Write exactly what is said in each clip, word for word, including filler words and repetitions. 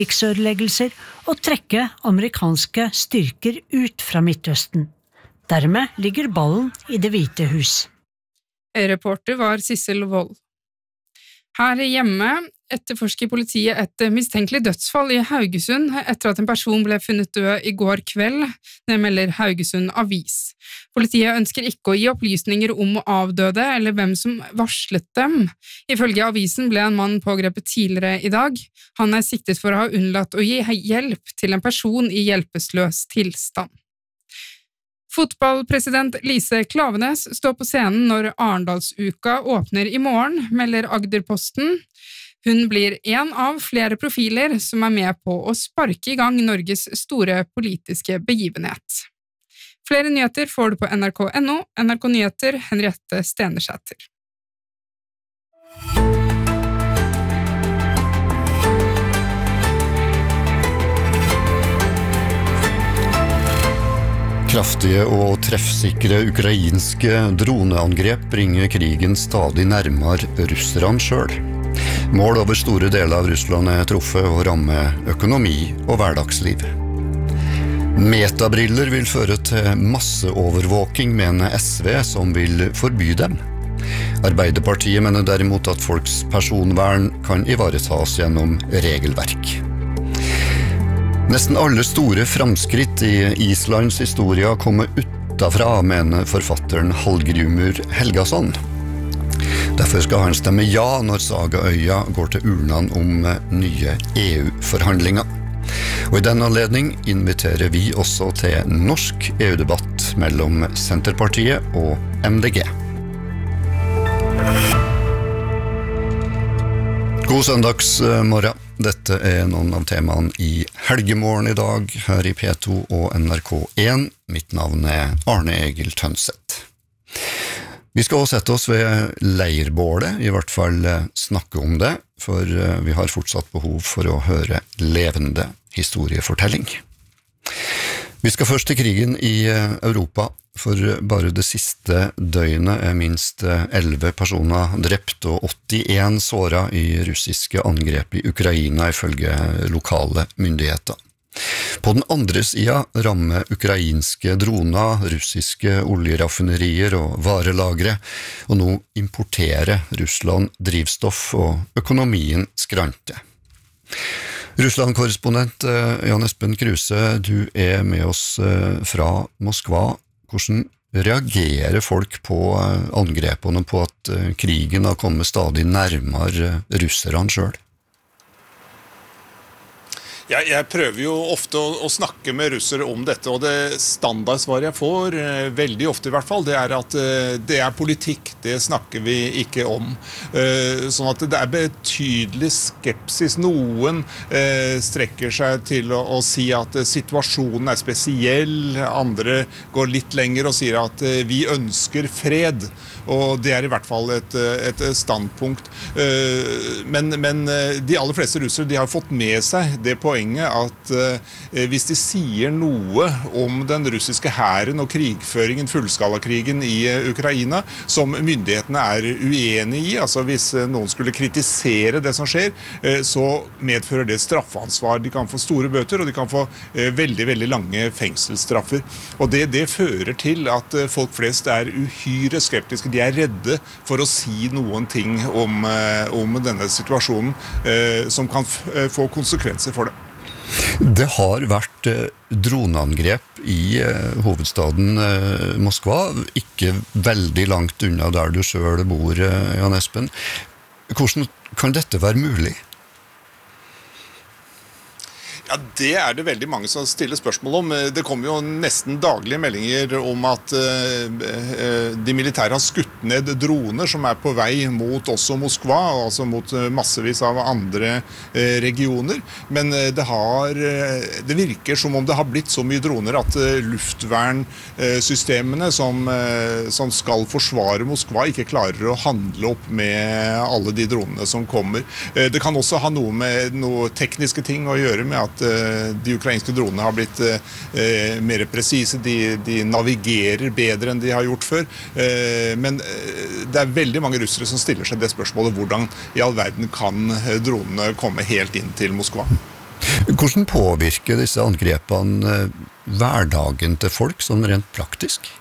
krigsødeleggelser og trekke amerikanske styrker ut fra Midtøsten. Dermed ligger ballen i Det hvite hus. Reporter var Sissel Wold. Her hjemme etterforsker politiet et mistenkelig dødsfall i Haugesund etter at en person ble funnet død i går kveld, det melder Haugesund Avis. Politiet ønsker ikke å gi opplysninger om avdøde eller hvem som varslet dem. Ifølge avisen ble en mann pågrepet tidligere i dag. Han er siktet for å ha unnlatt å gi hjelp til en person i hjelpeløs tilstand. Fotballpresident Lise Klaveness står på scenen når Arendalsuka åpner i morgen, melder Agderposten. Hun blir en av flere profiler som er med på å sparke i gang Norges store politiske begivenhet. Flere nyheter får du på N R K punktum N O, N R K Nyheter, Henriette Stenersæter. Kraftige og treffsikre ukrainske droneangrep bringer krigen stadig nærmere russerne selv. Mål over store deler av Russland er truffet og rammer økonomi og hverdagsliv. Metabriller vil føre til masseovervåking, mener S V, som vil forby dem. Arbeiderpartiet mener derimot at folks personvern kan ivaretas gjennom regelverk. Nesten alle store framskritt i Islands historie kommer utenfra, mener forfatteren Hallgrímur Helgason. Derfor skal han stemme ja når Sagaøya går til urnene om nye E U-forhandlinger. Og i den anledning inviterer vi også til norsk E U-debatt mellom Senterpartiet og M D G. God søndagsmorgen. Dette er noen av temaene i helgemorgen i dag, her i P to og N R K en. Mitt navn er Arne Egil Tønseth. Vi skal også sette oss ved leirbålet, i hvert fall snakke om det, for vi har fortsatt behov for å høre levende historiefortelling. Vi skal først til krigen i Europa. For bare det siste døgnet er minst elleve personer drept og åttien såret i russiske angrep i Ukraina ifølge lokale myndigheter. På den andre siden rammer ukrainske droner, russiske oljeraffinerier og varelagre, og nå importerer Russland drivstoff og økonomien skranter. Russland-korrespondent Jan Espen Kruse, du er med oss fra Moskva. Hvordan reagerer folk på angrepene på at krigen har kommet stadig nærmere russerne selv? Jeg, jeg prøver jo ofte å, å snakke med russere om dette, og det standardsvaret jeg får, eh, veldig ofte i hvert fall, det er at eh, det er politikk, det snakker vi ikke om. Eh, sånn at det er betydelig skepsis. Noen eh, strekker seg til å, å si at eh, situasjonen er spesiell, andre går litt lenger og sier at eh, vi ønsker fred, og det er i hvert fall et, et standpunkt. Eh, men, men de aller fleste russere, de har fått med seg det poenget at eh, hvis de sier noe om den russiske hæren og krigføringen, fullskalakrigen i eh, Ukraina, som myndighetene er uenige i, altså hvis eh, noen skulle kritisere det som skjer, eh, så medfører det straffeansvar. De kan få store bøter, og de kan få eh, veldig, veldig lange fengselsstraffer. Og det, det fører til at eh, folk flest er uhyre skeptiske. De er redde for å si noen ting om, eh, om denne situasjonen eh, som kan f få konsekvenser for det. Det har vært droneangrep i hovedstaden Moskva, ikke veldig langt unna der du selv bor, Jan Espen. Hvordan kan dette være mulig? Ja, det er det veldig mange som stiller spørsmål om. Det kommer jo nesten daglige meldinger om at uh, de militære har skutt ned droner som er på vei mot også Moskva, altså mot massevis av andre uh, regioner. Men uh, det, har, uh, det virker som om det har blitt så mye droner at uh, luftvernsystemene som, uh, som skal forsvare Moskva ikke klarer å handle opp med alle de dronene som kommer. Uh, det kan også ha noe med noe tekniske ting å gjøre med at de ukrainske dronene har blitt eh, mer presise, de, de navigerer bedre enn de har gjort før. Eh, men det er veldig mange russere som stiller seg det spørsmålet, hvordan i all verden kan dronene komme helt inn til Moskva? Hvordan påvirker disse angrepene hverdagen til folk, sånn rent praktisk?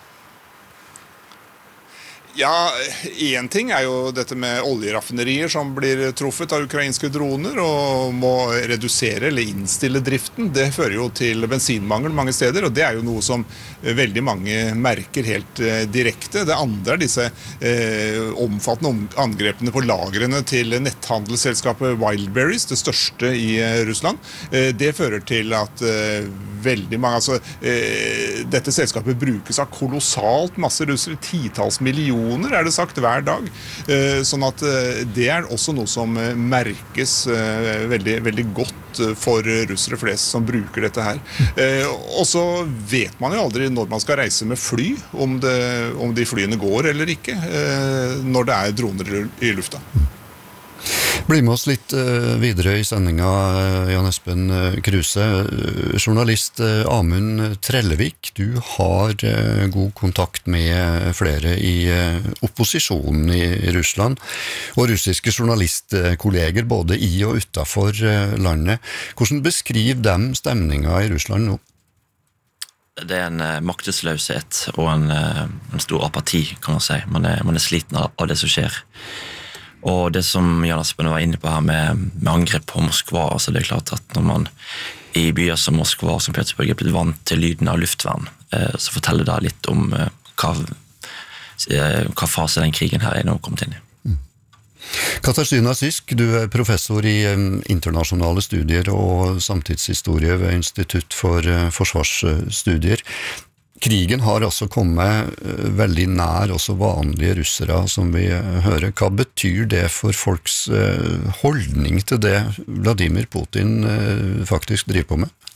Ja, en ting er jo dette med oljeraffinerier som blir truffet av ukrainske droner og må redusere eller innstille driften. Det fører jo til bensinmangel mange steder, og det er jo noe som veldig mange merker helt eh, direkte. Det andre er disse eh, omfattende angrepene på lagrene til netthandelsselskapet Wildberries, det største i eh, Russland. Eh, det fører til at eh, veldig mange, altså eh, dette selskapet brukes av kolossalt masse russere, titalls millioner er det sagt hver dag, sånn at det er også noe som merkes veldig, veldig godt for russere flest som bruker dette her. Og så vet man jo aldri når man skal reise med fly, om, det, om de flyene går eller ikke, når det er droner i lufta. Bli med oss litt videre i sendinga, Jan Espen Kruse. Journalist Amund Trellevik, du har god kontakt med flere i opposisjonen i Russland, og russiske journalistkolleger både i og utenfor landet. Hvordan beskriver dem stemninga i Russland nå? Det er en maktesløshet og en, en stor apati, kan man si. Man er, man er sliten av, av det som skjer. Og det som Jan Espen var inne på her med, med angrep på Moskva, altså det er klart at når man i byer som Moskva og Sankt Petersburg er blitt vant til lyden av luftvern, eh, så forteller det litt om eh, hva, eh, hva fase den krigen her er nå kommet inn i. Mm. Katarzyna Zysk, du er professor i um, internasjonale studier og samtidshistorie ved Institutt for uh, forsvarsstudier. Krigen har altså kommet veldig nær også vanlige russere, som vi hører. Hva betyr det for folks holdning til det Vladimir Putin faktisk driver på med?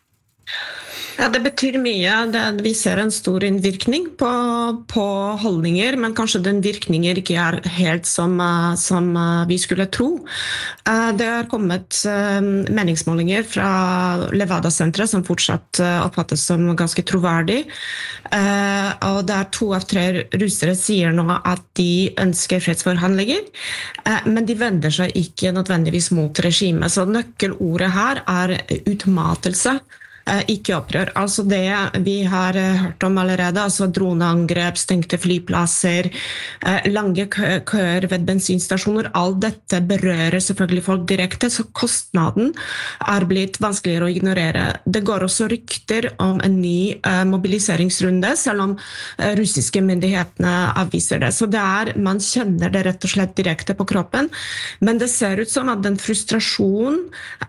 Ja, det betyr mye. Det, vi ser en stor innvirkning på, på holdninger, men kanskje den virkningen ikke er helt som, som vi skulle tro. Det har kommet meningsmålinger fra Levada-senteret som fortsatt oppfattes som ganske troverdig. Og det er to av tre russere sier nå at de ønsker fredsforhandlinger, men de vender seg ikke nødvendigvis mot regimet. Så nøkkelordet her er utmattelse. Ikke opprør. Altså det vi har hørt om allerede, altså droneangrep, stengte flyplasser, lange køer ved bensinstasjoner, alt dette berører selvfølgelig folk direkte, så kostnaden er blitt vanskeligere å ignorere. Det går også rykter om en ny mobiliseringsrunde, selv om russiske myndighetene avviser det. Så det er, man kjenner det rett og slett direkte på kroppen, men det ser ut som at den frustrasjonen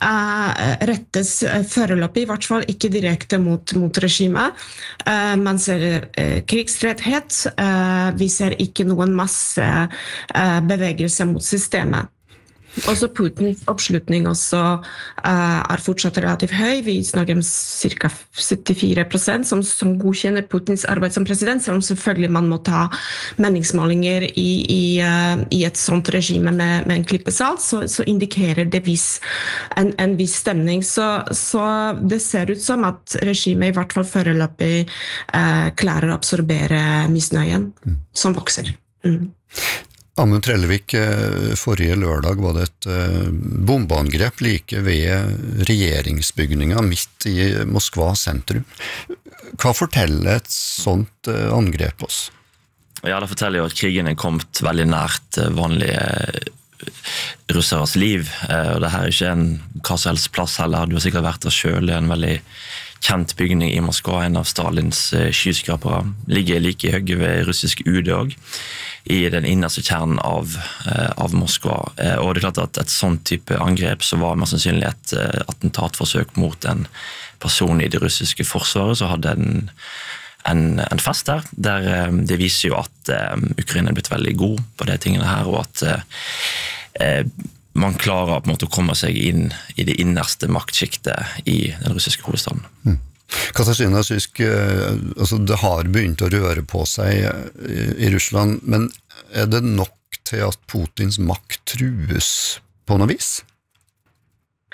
rettes foreløpig, i hvert fall ikke direkte mot, mot regimet. Uh, man ser uh, krigstretthet. Uh, vi ser ikke noen masse uh, bevegelse mot systemet. Også Putins oppslutning også uh, er fortsatt relativt høy. Vi snakker om ca. syttifire prosent som, som godkjenner Putins arbeid som president, selv om selvfølgelig man må ta meningsmålinger i, i, uh, i et sånt regime med, med en klippesalt, så, så indikerer det vis, en, en viss stemning. Så, så det ser ut som at regimet i hvert fall foreløpig uh, klarer å absorbere misnøyen mm. som vokser. Mm. Amund Trellevik, forrige lørdag var det et bombeangrep like ved regjeringsbygninga midt i Moskva sentrum. Hva forteller et sånt angrep oss? Ja, det forteller jo at krigen er kommet veldig nært vanlige russeres liv, og det her er ikke en hva som helst plass heller. Du har sikkert vært der selv, det er en veldig kjent bygning i Moskva, en av Stalins skyskrapere, ligger like i høyre ved russisk U D også, i den innerste kjernen av, av Moskva. Og det er klart at et sånt type angrep så var mest sannsynlig et attentatforsøk mot en person i det russiske forsvaret, så hadde en, en, en fest der, der det viser jo at Ukraina er blitt veldig god på de tingene her, og at eh, man klarer på en måte å komme seg inn i det innerste maktskiktet i den russiske hovedstaden. Mm. Katarzyna Zysk, altså det har begynt å røre på seg i Russland, men er det nok til at Putins makt trues på noe vis?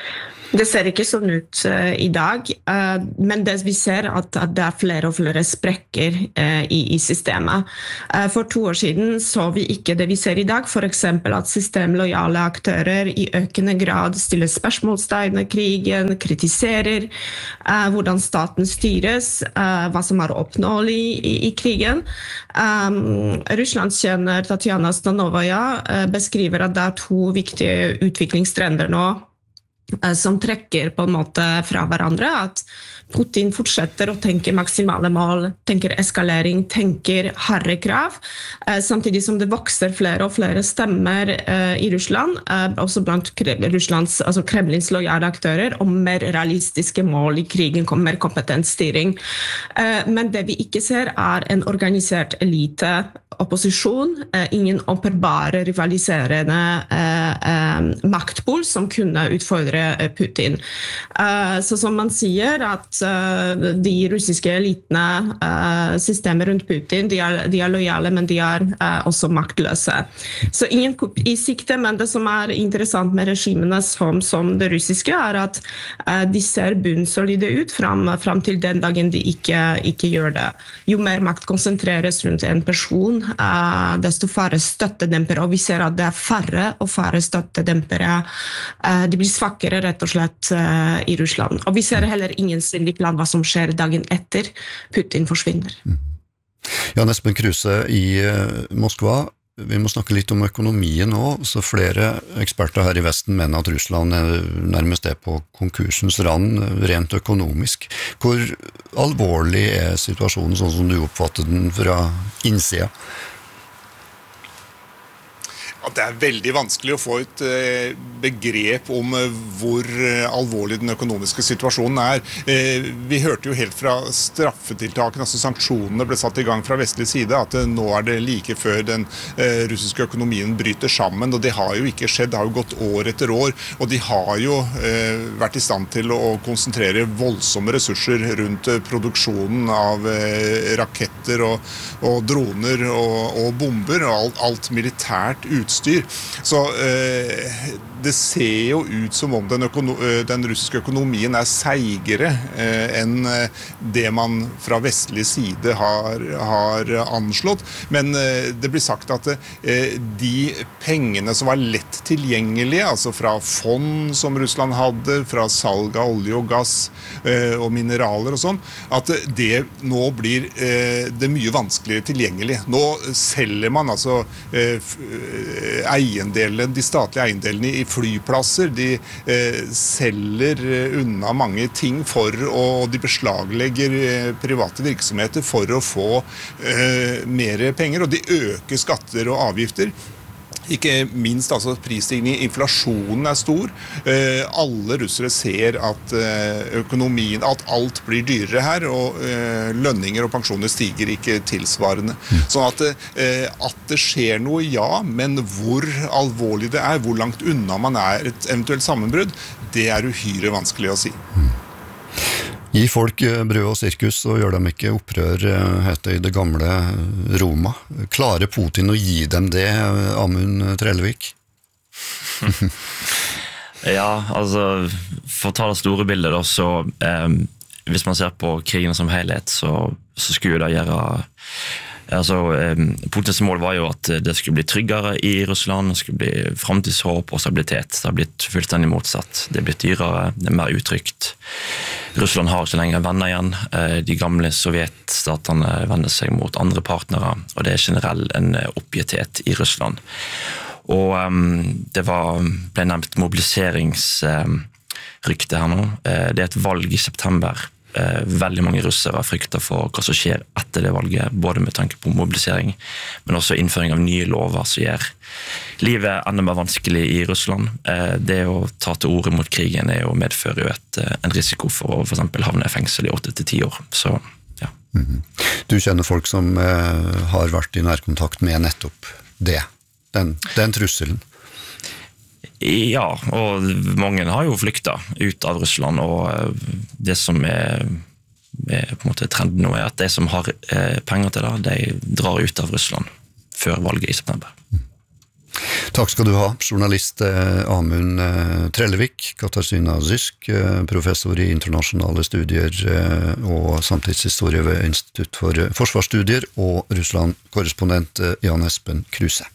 Det ser ikke sånn ut uh, i dag, uh, men det vi ser at, at det er flere og flere sprekker uh, i, i systemet. Uh, for to år siden så vi ikke det vi ser i dag, for eksempel at systemlojale aktører i økende grad stiller spørsmålstegn ved krigen, kritiserer uh, hvordan staten styres, uh, hva som er oppnåelig i, i krigen. Um, Russlandskjenner Tatjana Stanovoja uh, beskriver at det er to viktige utviklingstrender nå, som trekker på en måte fra hverandre, at Putin fortsetter å tenke maksimale mål, tenker eskalering, tenker harde krav, samtidig som det vokser flere og flere stemmer i Russland, også blant Russlands, altså Kremlins lojale aktører, om mer realistiske mål i krigen, mer kompetent styring. Men det vi ikke ser er en organisert elite, opposisjon, ingen åpenbare rivaliserende maktpol som kunne utfordre Putin. Så som man sier at de russiske elitene, systemet rundt Putin, de er, de er lojale, men de er også maktløse. Så ingen i sikte, men det som er interessant med regimene som, som det russiske, er at de ser bunnsolide ut frem, frem til den dagen de ikke, ikke gjør det. Jo mer makt konsentreres rundt en person, desto færre støttedempere, og vi ser at det er færre og færre støttedempere. De blir svakere rett og slett i Russland. Og vi ser heller ingen synlig plan hva som skjer dagen etter Putin forsvinner. Jan Espen Kruse i Moskva. Vi må snakke litt om økonomien nå, så flere eksperter her i Vesten mener at Russland nærmest er på konkursens rand, rent økonomisk. Hvor alvorlig er situasjonen sånn som du oppfatter den fra innsida? Det er veldig vanskelig å få et begrep om hvor alvorlig den økonomiske situasjonen er. Vi hørte jo helt fra straffetiltakene, altså sanksjonene ble satt i gang fra vestlig side, at nå er det like før den russiske økonomien bryter sammen, og det har jo ikke skjedd, det har jo gått år etter år, og de har jo vært i stand til å konsentrere voldsomme ressurser rundt produksjonen av raketter og, og droner og, og bomber, og alt, alt militært utstyr. Så eh, det ser jo ut som om den, den russiske økonomien er seigere eh, enn det man fra vestlig side har, har anslått. Men eh, det blir sagt at eh, de pengene som var lett tilgjengelige, altså fra fond som Russland hadde, fra salg av olje og gass eh, og mineraler og sånn, at det nå blir eh, det mye vanskeligere tilgjengelig. Nå selger man altså eh, eiendelene, de statlige eiendelene i flyplasser, de eh, selger unna mange ting for å, de beslaglegger eh, private virksomheter for å få eh, mer penger, og de øker skatter og avgifter. Ikke minst altså prisstigning, inflasjonen er stor. Eh, alle russere ser at eh, økonomien, at alt blir dyrere her, og eh, lønninger og pensjoner stiger ikke tilsvarende. Sånn at, eh, at det skjer noe, ja, men hvor alvorlig det er, hvor langt unna man er et eventuelt sammenbrudd, det er uhyre vanskelig å si. Gi folk brød og sirkus, og gjør dem ikke opprør, heter i det gamle Roma. Klarer Putin å gi dem det, Amund Trellevik? Ja, altså, for å ta det store bildet da, så eh, hvis man ser på krigen som helhet, så, så skulle det gjøre... Altså, eh, Putins mål var jo at det skulle bli tryggere i Russland, det skulle bli fremtidshåp og stabilitet. Det har blitt fullstendig motsatt. Det er blitt dyrere, det er mer utrygt. Russland har ikke lenger venner igjen. Eh, de gamle sovjetstatene vender seg mot andre partnere, og det er generelt en oppgitthet i Russland. Og um, det var, ble nevnt mobiliseringsrykte her nå. Eh, det er et valg i september. Veldig mange russere frykter for hva som skjer etter det valget, både med tanke på mobilisering, men også innføring av nye lover som gjør livet enda mer vanskelig i Russland. Det å ta til orde mot krigen er jo medfører jo et, en risiko for å for eksempel havne i fengsel i åtte til ti år. Så, ja. Mm-hmm. Du kjenner folk som eh, har vært i nærkontakt med nettopp det, den, den trusselen? Ja, og mange har jo flyktet ut av Russland, og det som er, er på en måte trenden nå er at de som har eh, penger til det, de drar ut av Russland før valget i september. Takk skal du ha, journalist Amund Trellevik, Katarzyna Zysk, professor i internasjonale studier og samtidshistorie ved Institutt for Forsvarsstudier, og Russland-korrespondent Jan Espen Kruse.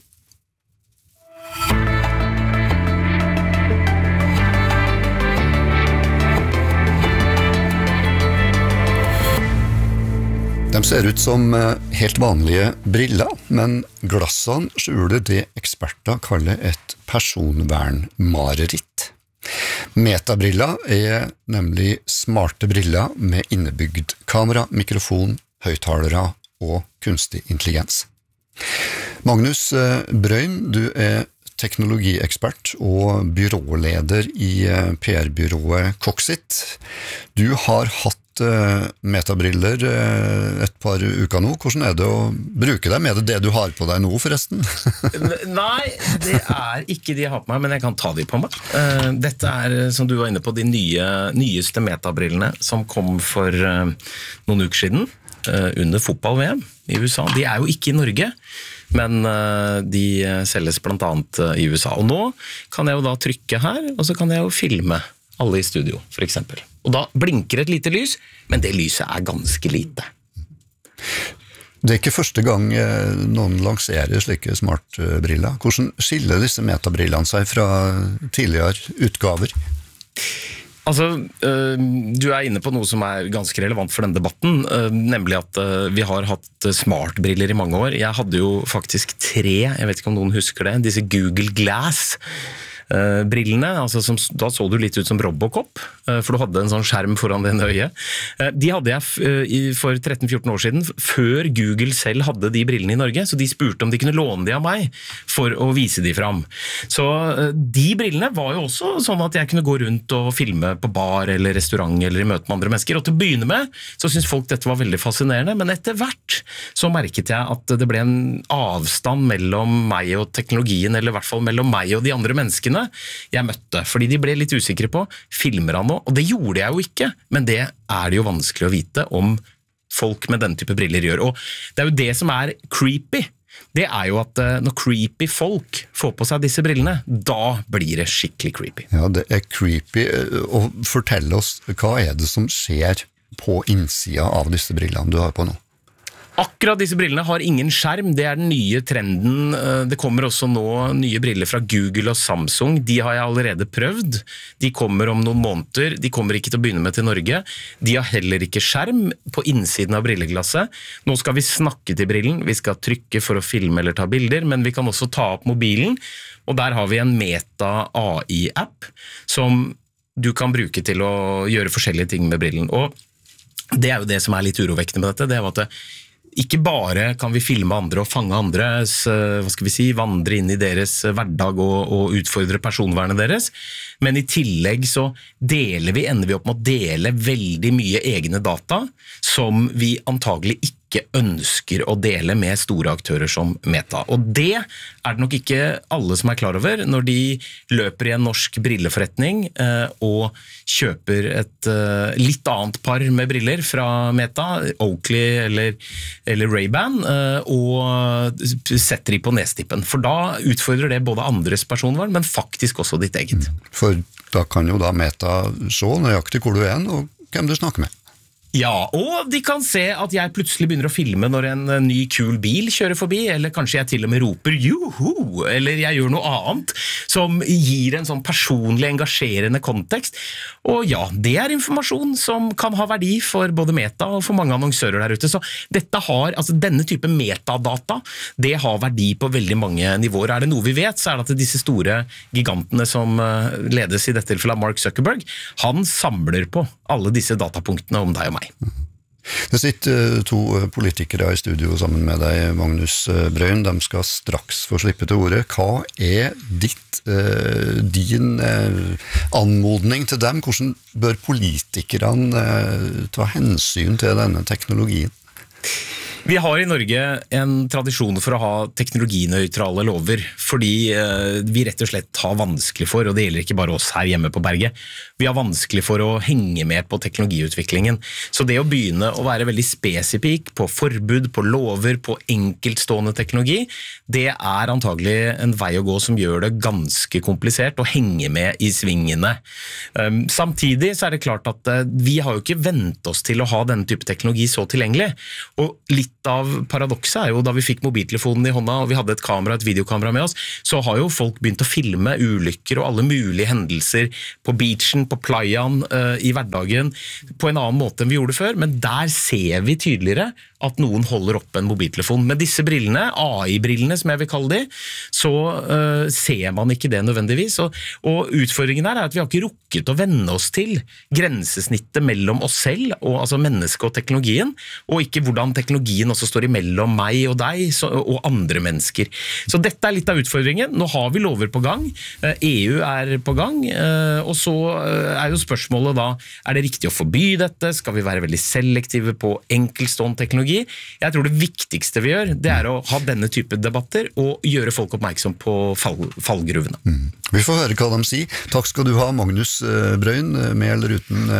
De ser ut som helt vanlige briller, men glassene skjuler det eksperter kaller et personvernmareritt. Metabriller er nemlig smarte briller med innebygd kamera, mikrofon, høyttalere og kunstig intelligens. Magnus Brøym, du er teknologiekspert og byråleder i P R-byrået Coxit. Du har hatt metabriller et par uker nå. Hvordan er det å bruke dem? Er det det du har på deg nå, forresten? Nei, det er ikke de jeg har på meg, men jeg kan ta de på meg. Dette er, som du var inne på, de nye, nyeste metabrillene som kom for noen uker siden under fotball-V M i U S A. De er jo ikke i Norge, men de selges blant annet i U S A. Og nå kan jeg jo da trykke her, og så kan jeg jo filme alle i studio, for eksempel. Og da blinker et lite lys, men det lyset er ganske lite. Det er ikke første gang noen lanserer slike smartbriller. Hvordan skiller disse metabrillene seg fra tidligere utgaver? Altså, du er inne på noe som er ganske relevant for denne debatten, nemlig at vi har hatt smartbriller i mange år. Jeg hadde jo faktisk tre, jeg vet ikke om noen husker det, disse Google Glass brillene, altså som, da så du litt ut som Robocop, for du hadde en sånn skjerm foran din øye. De hadde jeg for tretten fjorten år siden, før Google selv hadde de brillene i Norge, så de spurte om de kunne låne de av meg for å vise de fram. Så de brillene var jo også sånn at jeg kunne gå rundt og filme på bar eller restaurant eller i møte med andre mennesker, og til å begynne med så syntes folk dette var veldig fascinerende, men etter hvert så merket jeg at det ble en avstand mellom meg og teknologien, eller i hvert fall mellom meg og de andre menneskene jeg møtte, fordi de ble litt usikre på, filmer han nå? Og det gjorde jeg jo ikke, men det er det jo vanskelig å vite om folk med denne type briller gjør. Og det er jo det som er creepy, det er jo at når creepy folk får på seg disse brillene, da blir det skikkelig creepy. Ja, det er creepy, og fortell oss, hva er det som skjer på innsida av disse brillene du har på nå? Akkurat disse brillene har ingen skjerm, det er den nye trenden. Det kommer også nå nye briller fra Google og Samsung, de har jeg allerede prøvd. De kommer om noen måneder, de kommer ikke til å begynne med til Norge. De har heller ikke skjerm på innsiden av brilleglasset. Nå skal vi snakke til brillen, vi skal trykke for å filme eller ta bilder, men vi kan også ta opp mobilen, og der har vi en Meta A I-app som du kan bruke til å gjøre forskjellige ting med brillen. Og det er jo det som er litt urovekkende med dette, det er jo at det ikke bare kan vi filme andre og fange andres, hva skal vi si, vandre inn i deres hverdag og, og utfordre personvernet deres, men i tillegg så deler vi, ender vi opp med å dele veldig mye egne data som vi antagelig ikke ønsker å dele med store aktører som Meta. Og det er det nok ikke alle som er klar over når de løper i en norsk brilleforretning eh, og kjøper et eh, litt annet par med briller fra Meta, Oakley eller, eller Ray-Ban, eh, og setter de på nestippen. For da utfordrer det både andres personvern, men faktisk også ditt eget. For da kan jo da Meta se nøyaktig hvor du er og hvem du snakker med. Ja, og de kan se at jeg plutselig begynner å filme når en ny kul bil kjører forbi, eller kanskje jeg til og med roper «Juhu!» eller jeg gjør noe annet som gir en sånn personlig engasjerende kontekst. Og ja, det er informasjon som kan ha verdi for både Meta og for mange annonsører der ute. Så dette har, altså denne type metadata, det har verdi på veldig mange nivåer. Er det noe vi vet, så er det at disse store gigantene som ledes i dette tilfellet av Mark Zuckerberg, han samler på alle disse datapunktene om deg og meg. Det sitter to politikere i studio sammen med deg, Magnus Brøym. De skal straks få slippe til ordet. Hva er ditt, din anmodning til dem? Hvordan bør politikerne ta hensyn til denne teknologien? Vi har i Norge en tradisjon for å ha teknologinøytrale lover, fordi vi rett og slett har vanskelig for, og det gjelder ikke bare oss her hjemme på berget, vi har vanskelig for å henge med på teknologiutviklingen. Så det å begynne å være veldig spesifik på forbud, på lover, på enkeltstående teknologi, det er antagelig en vei å gå som gjør det ganske komplisert å henge med i svingene. Samtidig så er det klart at vi har jo ikke vent oss til å ha denne type teknologi så tilgjengelig, og litt av paradokset er jo da vi fikk mobiltelefonen i hånda og vi hadde et kamera, et videokamera med oss, så har jo folk begynt å filme ulykker og alle mulige hendelser på beachen, på playaen, uh, i hverdagen på en annen måte enn vi gjorde før, men der ser vi tydeligere at noen holder opp en mobiltelefon. Med disse brillene, A I-brillene som jeg vil kalle de, så uh, ser man ikke det nødvendigvis, og, og utfordringen her er at vi har ikke rukket å vende oss til grensesnittet mellom oss selv, og, altså mennesket og teknologien, og ikke hvordan teknologien også står imellom meg og deg så, og andre mennesker. Så dette er litt av utfordringen. Nå har vi lover på gang, E U er på gang, og så er jo spørsmålet da, er det riktig å forby dette? Skal vi være veldig selektive på enkeltstående teknologi? Jeg tror det viktigste vi gjør, det er å ha denne type debatter og gjøre folk oppmerksom på fall, fallgruvene. Mm. Vi får høre hva de sier. Takk skal du ha, Magnus Brøyn, med eller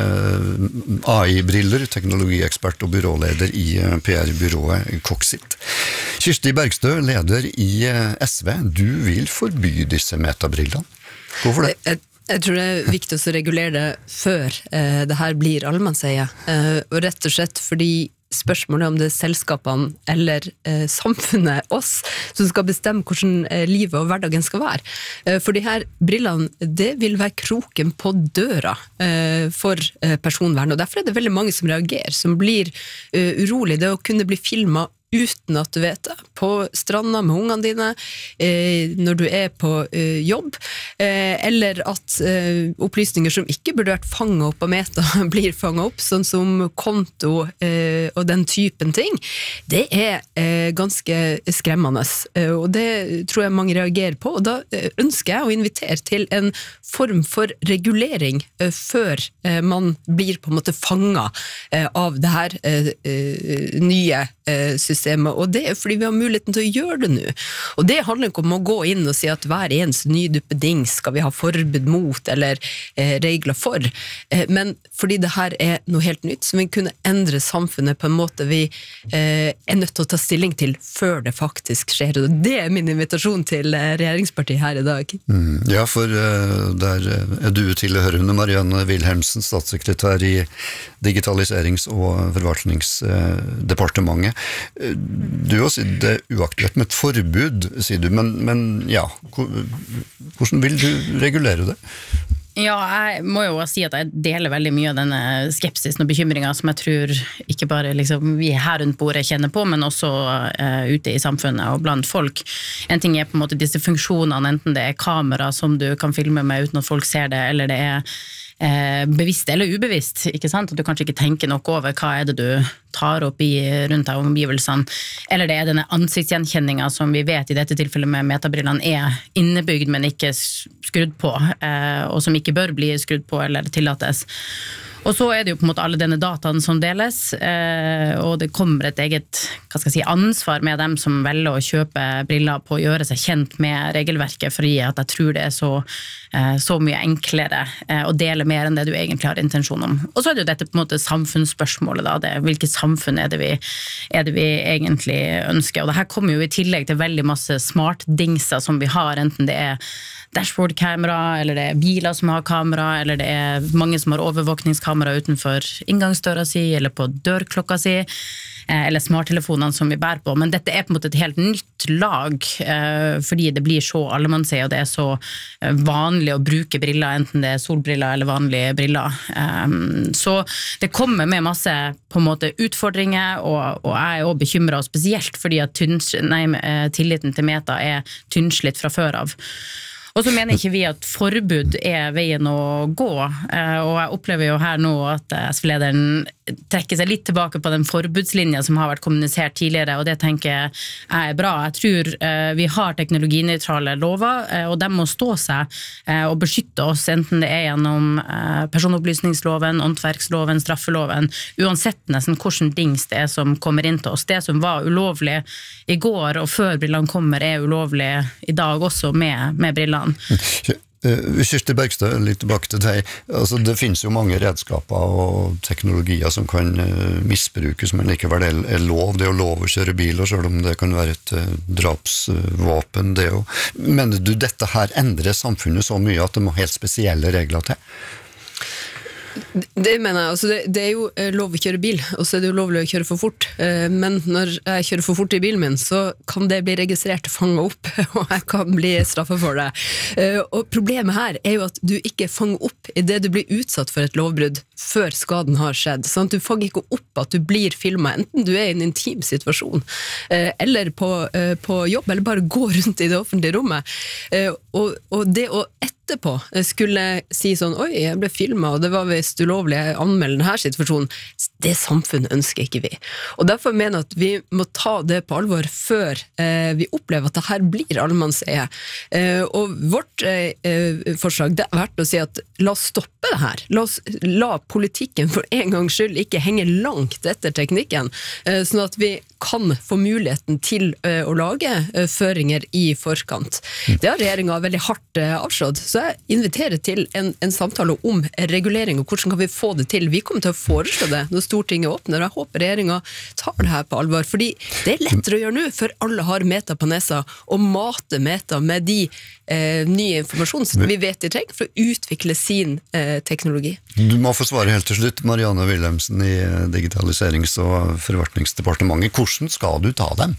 uten A I-briller, teknologiekspert og byråleder i P R-byrået Coxit. Kirsti Bergstø, leder i S V. Du vil forby disse metabrillene. Hvorfor det? Jeg, jeg tror det er viktig å regulere det før eh, det her blir allmannseie. Eh, og rett og slett fordi spørsmålet om det er selskapene eller eh, samfunnet, oss, som skal bestemme hvordan eh, livet og hverdagen skal være. Eh, for de her brillene, det vil være kroken på døra eh, for eh, personvern, og derfor er det veldig mange som reagerer, som blir eh, urolig. Det å kunne bli filmet uten at du vet det, på stranda med ungene dine, eh, når du er på eh, jobb, eh, eller at eh, opplysninger som ikke burde vært fanget opp av Meta blir fanget opp, sånn som konto eh, og den typen ting, det er eh, ganske skremmende, eh, og det tror jeg mange reagerer på, og da eh, ønsker jeg å invitere til en form for regulering eh, før eh, man blir på en måte fanget eh, av det her eh, eh, nye eh, systemet, og det er fordi vi har muligheten til å gjøre det nå. Og det handler ikke om å gå inn og si at hver eneste nyduppedings skal vi ha forbud mot eller eh, regler for, eh, men fordi det her er noe helt nytt som vil kunne endre samfunnet på en måte vi eh, er nødt til å ta stilling til før det faktisk skjer. Og det er min invitasjon til eh, regjeringspartiet her i dag. Mm, ja, for uh, der er du tilhørende, Marianne Wilhelmsen, statssekretær i Digitaliserings- og forvaltningsdepartementet. Du har sagt det er uaktuelt med et forbud, sier du, men, men ja, hvordan vil du regulere det? Ja, jeg må jo si at jeg deler veldig mye av denne skepsisen og bekymringen som jeg tror ikke bare liksom, vi her rundt bordet kjenner på, men også uh, ute i samfunnet og blant folk. En ting er på en måte disse funksjonene, enten det er kamera som du kan filme med uten at folk ser det, eller det er uh, bevisst eller ubevisst, ikke sant? At du kanskje ikke tenker noe over hva er det du tar opp i rundt av omgivelsene, eller det er denne ansiktsgjenkjenningen som vi vet i dette tilfellet med metabrillene er innebygd, men ikke skrudd på, uh, og som ikke bør bli skrudd på eller tillates. Og så er det jo på en måte alle denne dataen som deles, eh, og det kommer et eget hva skal jeg si, ansvar med dem som velger å kjøpe briller på å gjøre seg kjent med regelverket, fordi at jeg tror det er så, eh, så mye enklere eh, å dele mer enn det du egentlig har intensjon om. Og så er det jo dette på en måte samfunnsspørsmålet, da, det, hvilket samfunn er det, vi, er det vi egentlig ønsker. Og det her kommer jo i tillegg til veldig masse smart-dingser som vi har, enten det er dashboard-kamera, eller det er biler som har kamera, eller det er mange som har overvåkningskamera utenfor inngangsdøra si, eller på dørklokka si, eller smarttelefonene som vi bærer på. Men dette er på en måte et helt nytt lag, fordi det blir så allemannseie, og det er så vanlig å bruke briller, enten det er solbriller eller vanlige briller. Så det kommer med masse på en måte utfordringer, og, og jeg er også bekymret, og spesielt fordi at tynns, nei, tilliten til Meta er tynnslitt fra før av. Og så mener ikke vi at forbud er veien å gå, og jeg opplever jo her nå at S V-lederen trekke seg litt tilbake på den forbudslinja som har vært kommunisert tidligere, og det tenker jeg er bra. Jeg tror eh, vi har teknologinøytrale lover, eh, og de må stå seg eh, og beskytte oss, enten det er gjennom eh, personopplysningsloven, åndsverksloven, straffeloven, uansett nesten hvordan dings det er som kommer inn til oss. Det som var ulovlig i går og før brillene kommer, er ulovlig i dag også med, med brillene. Kirsti Bergstø, litt tilbake til deg. Altså, det finnes jo mange redskaper og teknologier som kan misbrukes, men likevel er lov. Det er jo lov å kjøre bil, og selv om det kan være et drapsvåpen. Det jo. Mener du dette her endrer samfunnet så mye at det må helt spesielle regler til? Det mener jeg, altså det, det er jo lov å kjøre bil, og så er det jo lovlig å kjøre for fort, men når jeg kjører for fort i bilen min, så kan det bli registrert og fanget opp, og jeg kan bli straffet for det. Og problemet her er jo at du ikke fanger opp i det du blir utsatt for et lovbrudd før skaden har skjedd, sånn at du fanger ikke opp at du blir filmet, enten du er i en intim situasjon, eller på, på jobb, eller bare går rundt i det offentlige rommet, og, og det å etterpå skulle si sånn, oi, jeg ble filmet, og det var visst ulovlig å anmelde denne situasjonen, det samfunnet ønsker ikke vi. Og derfor mener jeg at vi må ta det på alvor før eh, vi opplever at det her blir allemannseie. Eh, og vårt eh, forslag, det har vært å si at la oss stoppe det her. La oss la politikken for en gangs skyld ikke henge langt etter teknikken, eh, sånn at vi kan få muligheten til eh, å lage eh, føringer i forkant. Det har regjeringen veldig hardt eh, avslått, så jeg inviterer til en, en samtale om regulering og hvordan kan vi få det til. Vi kommer til å foreslå det når Stortinget åpner, og jeg håper regjeringen tar det her på alvor, fordi det er lettere å gjøre nå, for alle har Meta på nesa, og mate Meta med de eh, nye informasjonen som vi vet de trenger for å utvikle sin eh, teknologi. Du må få svare helt til slutt, Marianne Wilhelmsen i Digitaliserings- og forvaltningsdepartementet. Hvordan skal du ta dem?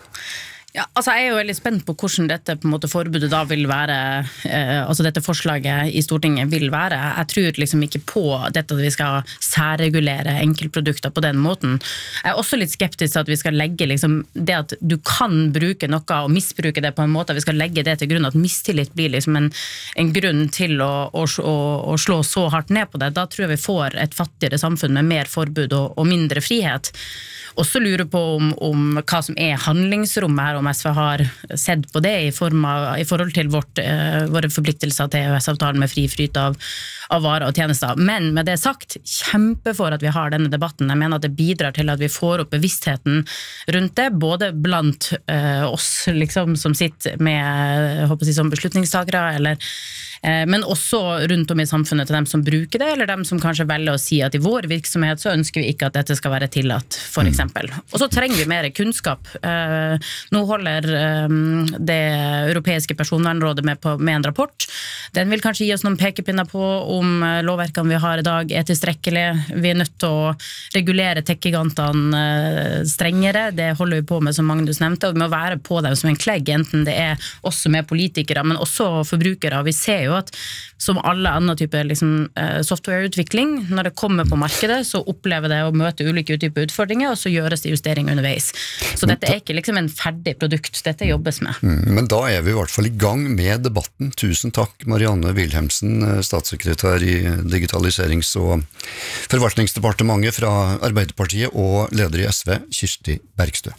Ja, altså jeg er jo veldig spent på hvordan dette på en måte forbudet da vil være, eh, altså dette forslaget i Stortinget vil være. Jeg tror liksom ikke på dette at vi skal særregulere enkeltprodukter på den måten. Jeg er også litt skeptisk til at vi skal legge liksom det at du kan bruke noe og misbruke det på en måte, at vi skal legge det til grunn at mistillit blir liksom en, en grunn til å, å, å, å slå så hardt ned på det. Da tror jeg vi får et fattigere samfunn med mer forbud og, og mindre frihet. Også lurer på om, om hva som er handlingsrommet her, om S V har sett på det i, form av, i forhold til vårt, eh, våre forpliktelser til E U S-avtalen med fri flyt av, av varer og tjenester. Men med det sagt, kjempe for at vi har denne debatten. Jeg mener at det bidrar til at vi får opp bevisstheten rundt det, både blant eh, oss liksom, som sitter med jeg håper å si, som beslutningstakere, eller, eh, men også rundt om i samfunnet til dem som bruker det, eller dem som kanskje velger å si at i vår virksomhet så ønsker vi ikke at dette skal være tillatt, for eksempel. Og så trenger vi mer kunnskap. Eh, nå holder eh, det europeiske personvernrådet med, på, med en rapport. Den vil kanskje gi oss noen pekepinner på om lovverkene vi har i dag er tilstrekkelig. Vi er nødt til å regulere tech-gigantene eh, strengere. Det holder vi på med, som Magnus nevnte, og vi må være på dem som en klegg, enten det er også med politikere, men også forbrukere. Vi ser jo at som alle andre typer liksom, eh, softwareutvikling, når det kommer på markedet, så opplever det å møte ulike typer utfordringer, og så gjøres det justeringer underveis. Så dette er ikke liksom en ferdig produkt, dette jobbes med. Men da er vi i hvert fall i gang med debatten. Tusen takk, Marianne Wilhelmsen, statssekretær i Digitaliserings- og forvaltningsdepartementet fra Arbeiderpartiet, og leder i S V, Kirsti Bergstø.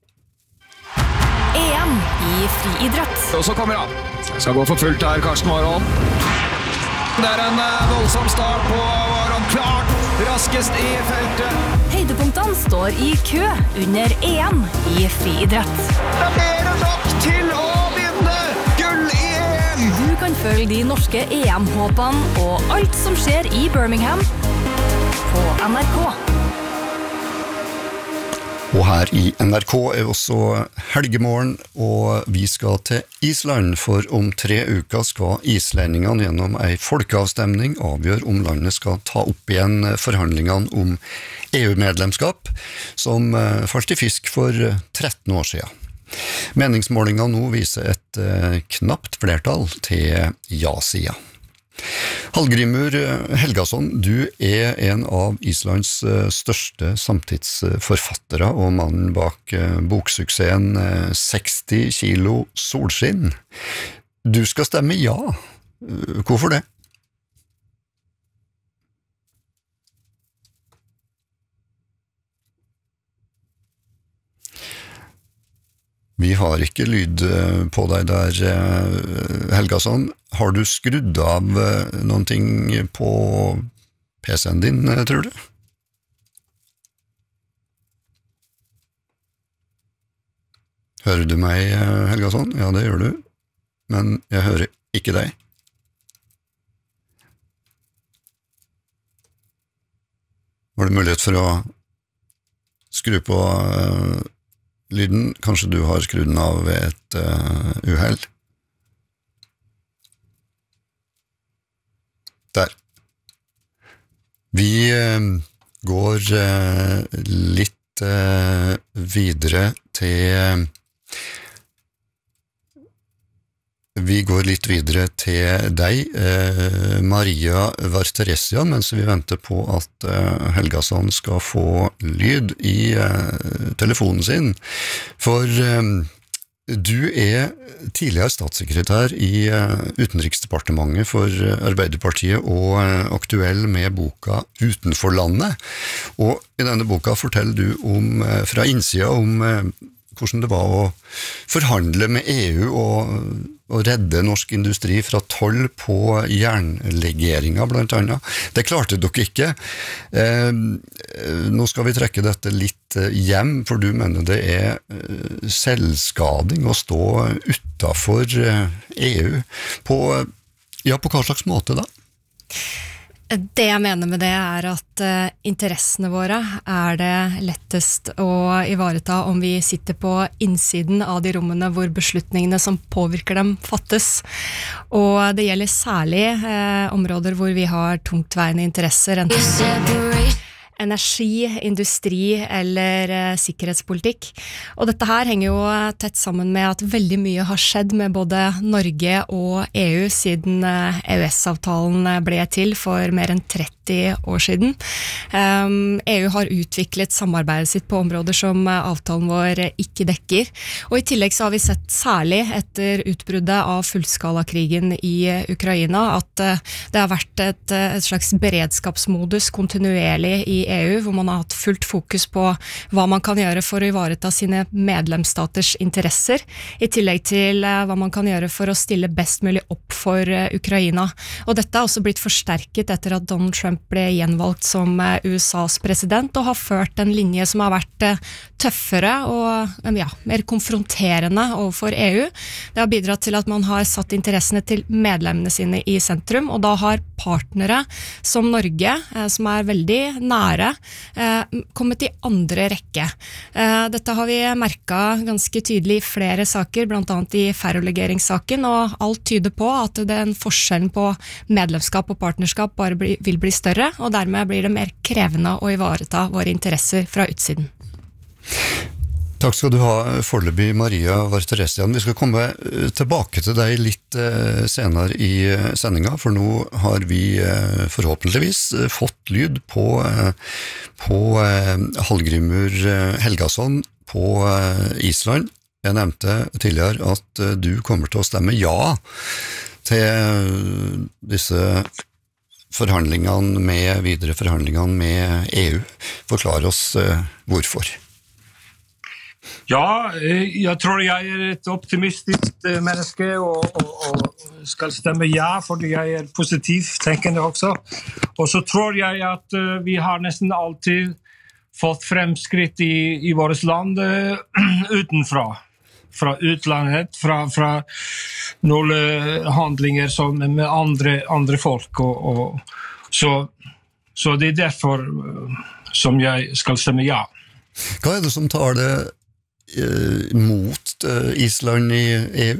E M i friidrett. Og så kommer han. Skal gå for fullt her, Karsten Warholm. Det er en voldsom start på Warholm, klart raskest i feltet. Høydepunktene står i kø under E M i friidrett. Det er mer enn nok til å vinne gull i E M! Du kan følge de norske E M-håpene og alt som skjer i Birmingham på N R K. Og her i N R K er også helgemorgen, og vi skal til Island, for om tre uker skal islendingene gjennom en folkeavstemning avgjøre om landet skal ta opp igjen forhandlingene om E U-medlemskap, som falt i fisk for tretten år siden. Meningsmålingene nå viser et knapt flertall til ja-sida. Hallgrímur Helgason, du er en av Islands største samtidsforfattere og mannen bak boksuksessen seksti kilo solskinn. Du skal stemme ja. Hvorfor det? Vi har ikke lyd på deg der, Helgason. Har du skrudd av noen ting på P C-en din, tror du? Hører du meg, Helgason? Ja, det gjør du. Men jeg hører ikke deg. Var det mulighet for å skru på uh, lyden? Kanskje du har skrudd den av ved et uh, uheld? Der. Vi uh, går uh, litt uh, videre til Vi går litt videre til deg, eh, Maria Varteresian, mens vi venter på at eh, Helgason skal få lyd i eh, telefonen sin. For eh, du er tidligere statssekretær i eh, Utenriksdepartementet for Arbeiderpartiet og eh, aktuell med boka Utenfor landet. Og i denne boka forteller du om, eh, fra innsida om eh, hvordan det var å forhandle med E U og, og redde norsk industri fra toll på jernlegeringer, blant annet. Det klarte dere ikke. Eh, nå skal vi trekke dette litt hjem, for du mener det er selvskading å stå utenfor E U. På, ja, på hva slags måte da? Det jeg mener med det er at uh, interessene våre er det lettest å ivareta om vi sitter på innsiden av de rommene hvor beslutningene som påvirker dem fattes. Og det gjelder særlig uh, områder hvor vi har tungtveiende interesser, enten energi, industri eller uh, sikkerhetspolitikk. Og dette her henger jo tett sammen med at veldig mye har skjedd med både Norge og E U siden uh, E U S-avtalen ble til for mer enn tretti år siden. Um, E U har utviklet samarbeidet sitt på områder som uh, avtalen vår ikke dekker. Og i tillegg så har vi sett særlig etter utbruddet av fullskalakrigen i uh, Ukraina at uh, det har vært et, uh, et slags beredskapsmodus kontinuerlig i E U, hvor man har hatt fullt fokus på hva man kan gjøre for å ivareta sine medlemsstaters interesser, i tillegg til uh, hva man kan gjøre for å stille best mulig opp for uh, Ukraina. Og dette har også blitt forsterket etter at Donald Trump ble gjenvalgt som uh, U S A's president, og har ført en linje som har vært uh, tøffere og um, ja, mer konfronterende overfor E U. Det har bidratt til at man har satt interessene til medlemmene sine i sentrum, og da har partnere som Norge, uh, som er veldig nære, kommet i andre rekke. Dette har vi merket ganske tydelig i flere saker, blant annet i ferrolegeringssaken, og alt tyder på at den forskjellen på medlemskap og partnerskap bare bli, vil bli større, og dermed blir det mer krevende å ivareta våre interesser fra utsiden. Takk skal du ha, foreløpig Maria Varteresian. Vi skal komme tilbake til deg litt senere i sendinga, for nå har vi forhåpentligvis fått lyd på, på Hallgrímur Helgason på Island. Jeg nevnte tidligere at du kommer til å stemme ja til disse forhandlingene med, videre forhandlingene med E U. Forklar oss hvorfor. Ja, jeg tror jeg er et optimistisk menneske og, og, og skal stemme ja, fordi jeg er positivt tenkende også. Og så tror jeg at uh, vi har nesten alltid fått fremskritt i, i vårt land uh, utenfra, fra utlandet, fra, fra noen handlinger som med andre, andre folk. Og, og, så, så det er derfor uh, som jeg skal stemme ja. Hva er det som tar det mot Island i E U?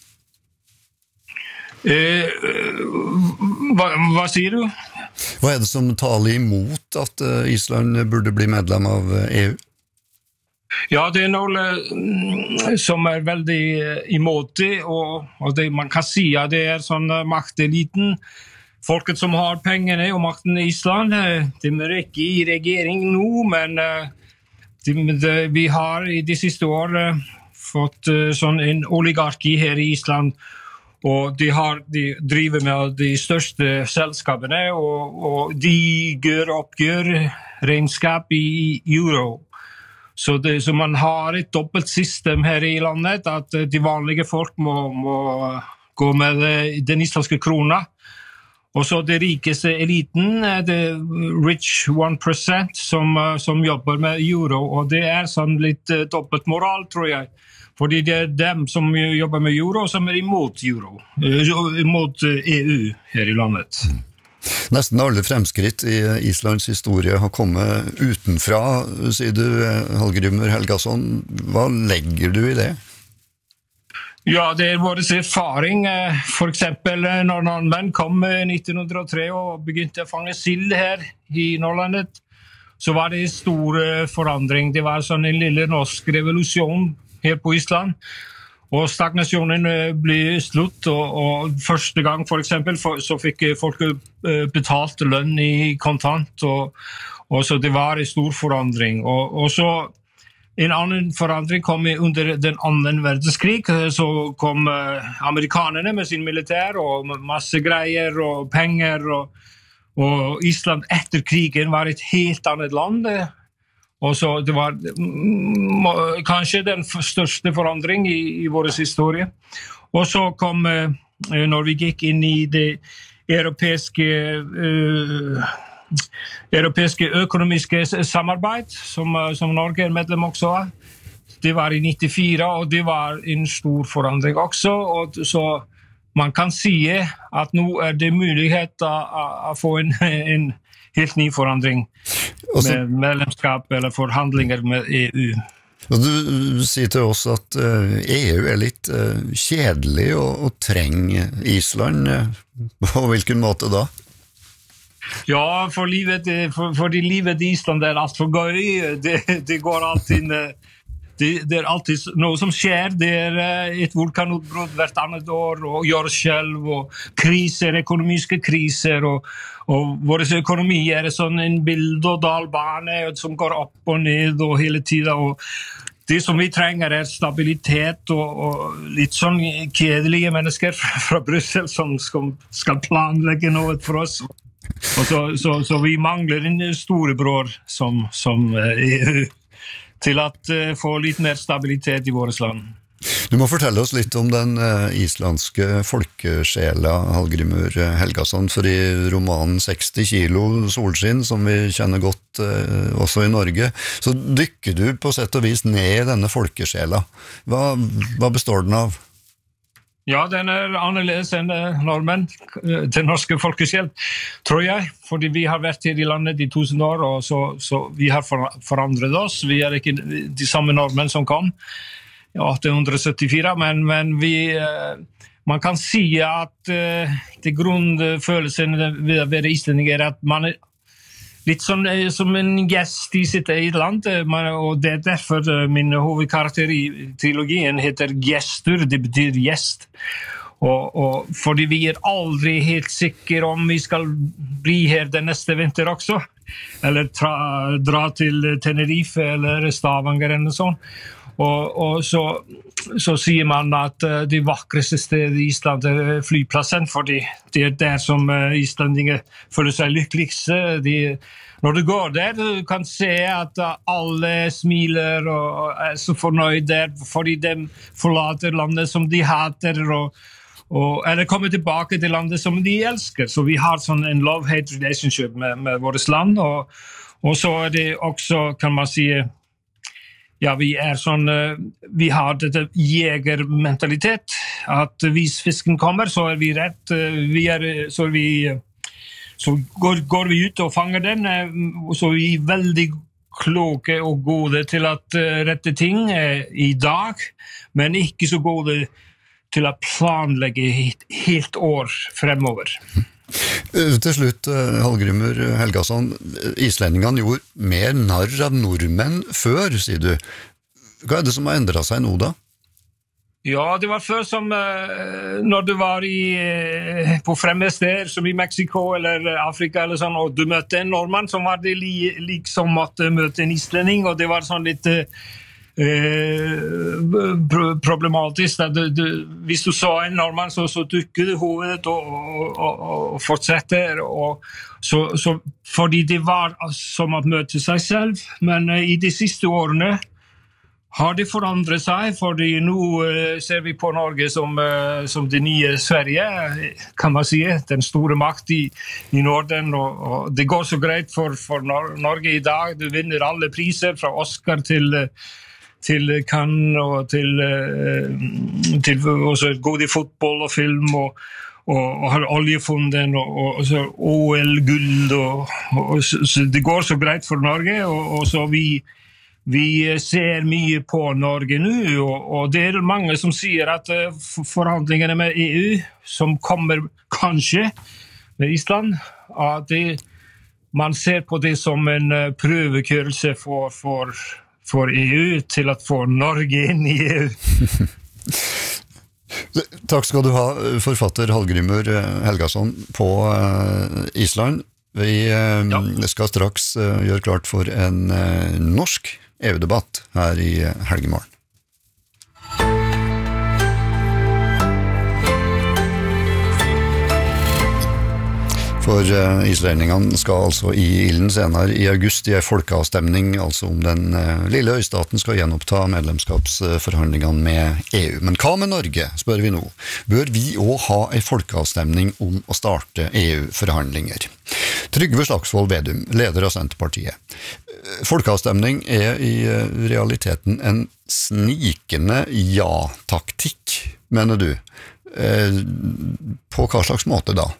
Eh, hva, hva sier du? Hva er det som taler imot at Island burde bli medlem av E U? Ja, det er noe som er veldig imot det, og, og det, man kan si at det er sånn makteliten. Folket som har pengene og makten i Island, de er ikke i regjering nå, men De, de, vi har i de siste årene fått uh, sånn en oligarki her i Island, og de, har, de driver med de største selskapene, og, og de gjør oppgjør regnskap i euro. Så, det, så man har et dobbelt system her i landet, at de vanlige folk må, må gå med den islandske krona. Og så det rikeste eliten, det rich one percent, som, som jobber med euro, og det er sånn litt dobbelt moral, tror jeg. Fordi det er dem som jobber med euro, som er imot euro, imot E U her i landet. Nesten alle fremskritt i Islands historie har kommet utenfra, sier du, Hallgrímur Helgason. Hva legger du i det? Ja, det er vår erfaring. For eksempel når nordmenn kom i nitten hundre og tre og begynte å fange sild her i Nordlandet, så var det en stor forandring. Det var sånn en lille norsk revolusjon her på Island, og stagnasjonen ble slutt, og, og første gang for eksempel for, så fikk folk betalt lønn i kontant, og, og så det var en stor forandring. Og, og så en annen forandring kom under den andre verdenskrig, så kom amerikanerne med sin militær, og masse greier og penger, og, og Island etter krigen var et helt annet land. Og så det var kanskje den største forandring i, i vår historie. Og så kom, når vi gikk inn i det europeiske, uh, europeiske økonomiske samarbeid, som, som Norge er medlem også av, det var i nittifire, og det var en stor forandring også, og så man kan si at nå er det mulighet å, å få en, en helt ny forandring med medlemskap eller forhandlinger med E U. Og du sier til oss at E U er litt kjedelig og, og trenger Island. På hvilken måte da? Ja, for livet, for, fordi livet i Island er alt for gøy. Det, det går alltid... Det, det er alltid noe som skjer. Det er et vulkanutbrudd hvert annet år, og jordskjelv, og kriser, økonomiske kriser, og, og vår økonomi er sånn en bild- og dalbane som går opp og ned og hele tiden. Og det som vi trenger er stabilitet og, og litt sånn kjedelige mennesker fra, fra Brussel som skal, skal planlegge noe for oss. Og så, så, så vi mangler en storebror som, som E U. Til at uh, få litt mer stabilitet i vårt land. Du må fortelle oss litt om den uh, islandske folkesjela, Hallgrímur Helgason, for i romanen seksti kilo solskinn, som vi kjenner godt uh, også i Norge, så dykker du på sett og vis ned i denne folkesjela. Hva, hva består den av? Ja, den er annerledes enn nordmenn, den norske folkesjel, tror jeg, fordi vi har vært her i landet i tusen år, og så, så vi har forandret oss. Vi er ikke de samme nordmenn som kom i atten syttifire, men, men vi, man kan si at det grunnfølelsen ved å være islending er at man er litt sånn, som en gjest i sitt eget land, og det er derfor min hovedkarakter i trilogien heter Gestur, det betyr gjest. Og, og fordi vi er aldri helt sikre om vi skal bli her den neste vinter også, eller tra, dra til Tenerife eller Stavanger eller sånn. Og, og så, så sier man at det vakreste stedet i Island er flyplassen, fordi det er der som islendinger føler seg lykkeligste. De, når du går der, du kan se at alle smiler og er så fornøyd der, fordi de forlater landet som de hater, og, og, eller kommer tilbake til landet som de elsker. Så vi har sånn en love-hate relationship med, med vårt land, og, og så er det også, kan man si, ja, vi er sånn, vi har dette jegermentalitet, at hvis fisken kommer, så er vi rett, vi er, så er vi, så går, går vi ut og fanger den, så er vi veldig kloke og gode til å rette ting i dag, men ikke så gode til å planlegge et helt år fremover. Til slutt, Hallgrímur Helgason, islendingene gjorde mer narr av nordmenn før, sier du. Hva er det som har endret seg nå da? Ja, det var før som uh, når du var i, uh, på fremmede steder, som i Mexico eller Afrika eller sånn, og du møtte en nordmann, som var det li, liksom at du møtte en islending, og det var sånn litt... Uh, problematisk. Du, du, hvis du så en nordmann, så, så dukker du hovedet og, og, og, og fortsetter. Og, så, så, fordi det var som å møte seg selv. Men uh, i de siste årene har det forandret seg, fordi nå uh, ser vi på Norge som, uh, som det nye Sverige, kan man si, den store makt i, i Norden, og, og det går så greit for, for Nor- Norge i dag, du vinner alle priser, fra Oscar til, uh, til Cannes, og til, uh, til også god i fotball og film, og, og, og har oljefonden, og, og, og så O L-gull, og, og så, så det går så greit for Norge, og, og så vi Vi ser mye på Norge nå, og, og det er mange som sier at uh, forhandlingene med E U, som kommer kanskje med Island, at det, man ser på det som en uh, prøvekørelse for, for, for E U til å få Norge inn i E U. Takk skal du ha, forfatter Hallgrímur Helgason på uh, Island. Vi uh, ja. skal straks uh, gjøre klart for en uh, norsk E U-debatt her i Helgemorgen. For uh, islendingene skal altså i ilden senere i august i en folkeavstemning, altså om den uh, lille øystaten skal gjenoppta medlemskapsforhandlingene med E U. Men hva med Norge, spør vi nå? Bør vi også ha en folkeavstemning om å starte E U-forhandlinger? Trygve Slagsvold Vedum, leder av Senterpartiet. Folkeavstemning er i realiteten en snikende ja-taktikk, mener du. Eh, på hva slags måte da?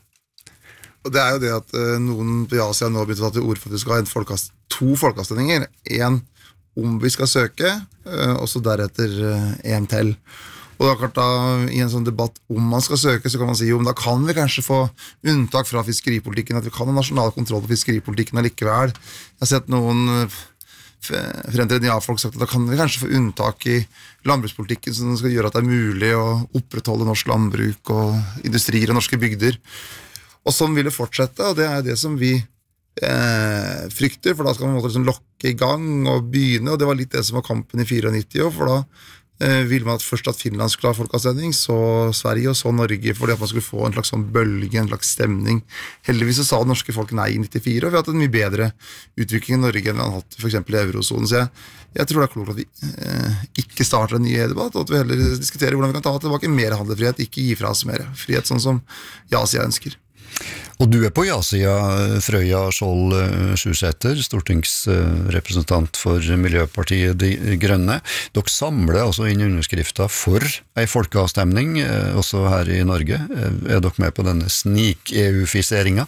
Og det er jo det at uh, noen på Asia nå har begynt å ta til ord for at vi skal ha en folkeast, to folkeavstemninger. En om vi skal søke, uh, og så deretter uh, en til. Og da, klart da, i en sånn debatt om man skal søke, så kan man si jo, men da kan vi kanskje få unntak fra fiskeripolitikken, at vi kan ha nasjonal kontroll på fiskeripolitikken allikevel. Jeg har sett noen fremtredende ja-folk sagt at da kan vi kanskje få unntak i landbrukspolitikken som skal gjøre at det er mulig å opprettholde norsk landbruk og industrier og norske bygder. Og sånn vil det fortsette, og det er det som vi eh, frykter, for da skal man liksom lokke i gang og begynne, og det var litt det som var kampen i nittifire, for da eh, ville man at først at Finland skulle ha folkeavstemning, så Sverige og så Norge, fordi at man skulle få en slags sånn bølge, en slags stemning. Heldigvis så sa det norske folk nei i nittifire, og vi har hatt en mye bedre utvikling i Norge enn vi har hatt for eksempel i eurozonen, så jeg, jeg tror det er klokt at vi eh, ikke starter en ny debatt, og at vi heller diskuterer hvordan vi kan ta tilbake mer handlefrihet, ikke gi fra oss mer frihet, sånn som ja-sida ønsker. Og du er på ja-sida, Frøya Skjold Sjusæter, stortingsrepresentant for Miljøpartiet De Grønne. Dere samler altså inn underskrifter for en folkeavstemning, også her i Norge. Er dere med på denne snik-EU-fiseringen?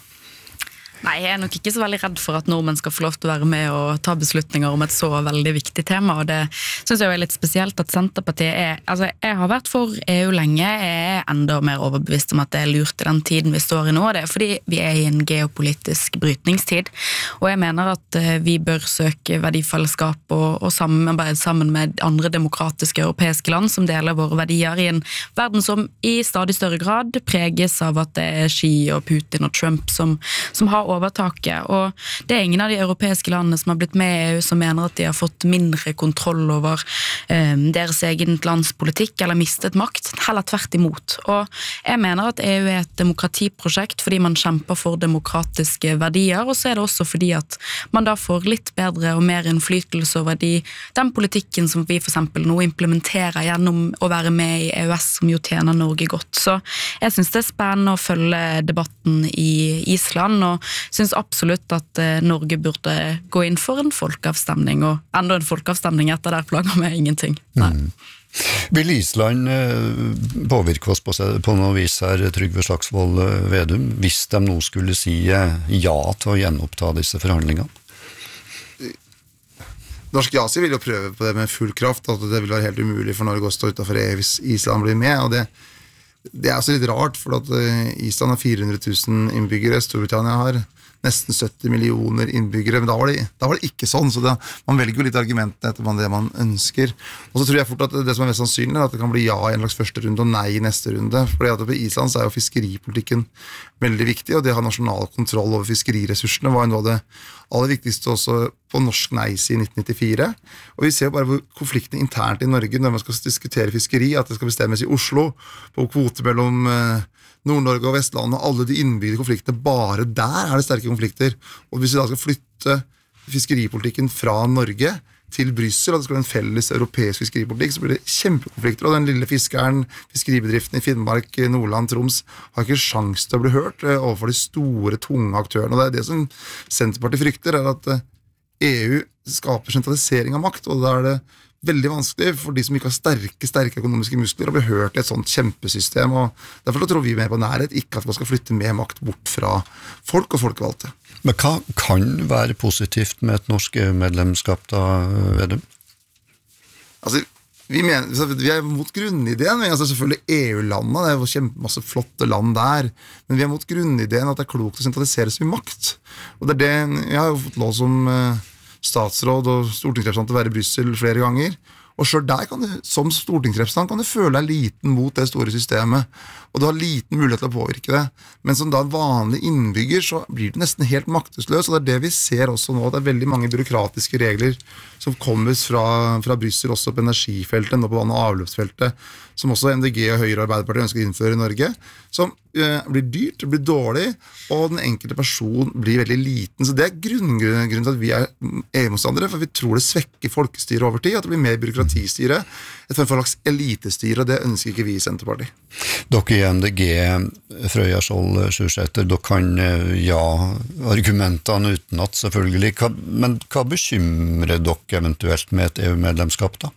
Nei, jeg er nok ikke så veldig redd for at nordmenn skal få lov til å være med og ta beslutninger om et så veldig viktig tema, og det synes jeg er litt spesielt at Senterpartiet er, altså jeg har vært for E U lenge, jeg er enda mer overbevist om at det er lurt i den tiden vi står i nå, det er fordi vi er i en geopolitisk brytningstid, og jeg mener at vi bør søke verdifellesskap og, og samarbeid sammen med andre demokratiske europeiske land som deler våre verdier i en verden som i stadig større grad preges av at det er Xi og Putin og Trump som, som har overtaket, og det er ingen av de europeiske landene som har blitt med i E U som mener at de har fått mindre kontroll over eh, deres egen lands politikk eller mistet makt, heller tvert imot. Og jeg mener at E U er et demokratiprosjekt fordi man kjemper for demokratiske verdier, og så er det også fordi at man da får litt bedre og mer innflytelse over de, den politikken som vi for eksempel nå implementerer gjennom å være med i E U S, som jo tjener Norge godt. Så jeg synes det er spennende å følge debatten i Island, og synes absolutt at eh, Norge burde gå inn for en folkeavstemning, og enda en folkeavstemning etter der plager meg ingenting. Nei. Mm. Vil Island eh, påvirke oss på, på noe vis her, Trygve Slagsvold Vedum, hvis de nå skulle si eh, ja til å gjenoppta disse forhandlingene? Norsk ja-side vil jo prøve på det med full kraft, at det vil være helt umulig for Norge å stå utenfor E U hvis Island blir med, og det Det er også litt rart, for at Island har fire hundre tusen innbyggere, Storbritannia har nesten sytti millioner innbyggere, men da var det, da var det ikke sånn, så det, man velger jo litt argumentene etter det man ønsker. Og så tror jeg fort at det som er mest sannsynlig er at det kan bli ja i en slags første runde og nei i neste runde, fordi at på Island så er jo fiskeripolitikken veldig viktig, og det å ha nasjonal kontroll over fiskeriressursene var noe av det aller viktigste også på norsk nei-side i nitten nittifire, og vi ser jo bare hvor konfliktene internt i Norge når man skal diskutere fiskeri, at det skal bestemmes i Oslo, på kvote mellom Nord-Norge og Vestlandet, og alle de innbyggde konfliktene, bare der er det sterke konflikter, og hvis vi da skal flytte fiskeripolitikken fra Norge til Bryssel, at det skal være en felles europeisk fiskeripolitikk, så blir det kjempekonflikter, og den lille fiskeren, fiskeribedriften i Finnmark, Nordland, Troms, har ikke sjans til å bli hørt overfor de store, tunge aktørene, og det er det som Senterpartiet frykter, er at E U skaper sentralisering av makt, og da er det veldig vanskelig for de som ikke har sterke, sterke økonomiske muskler å bli hørt i et sånt kjempesystem, og derfor tror vi mer på nærhet, ikke at man skal flytte mer makt bort fra folk og folkevalgte. Men hva kan være positivt med et norsk medlemskap da, Vedum? Altså, vi, mener, vi er mot grunnideen, altså selvfølgelig E U-landene, det er jo kjempemasse flotte land der, men vi er mot grunnideen at det er klokt å sentralisere så mye makt, og det er det, jeg har jo fått lov som statsråd og stortingsrepresentant til å være i Bryssel flere ganger, og selv der kan du, som stortingsrepresentant kan du føle deg liten mot det store systemet, og du har liten mulighet til å påvirke det, men som da vanlig innbygger så blir du nesten helt maktesløs, og det er det vi ser også nå, det er veldig mange byråkratiske regler som kommer fra, fra Bryssel også på energifeltet, nå på vann- og avløpsfeltet, som også M D G og Høyre og Arbeiderpartiet ønsker å innføre i Norge, som eh, blir dyrt, det blir dårlig, og den enkelte person blir veldig liten. Så det er grunnen, grunnen til at vi er E U-motstandere, for vi tror det svekker folkestyret over tid, at det blir mer byråkratistyre, et slags elitestyre, og det ønsker ikke vi i Senterpartiet. Dere i M D G, Frøya Skjold Sjursæter, dere kan ja argumentene utenat selvfølgelig, hva, men hva bekymrer dere eventuelt med et E U-medlemskap da?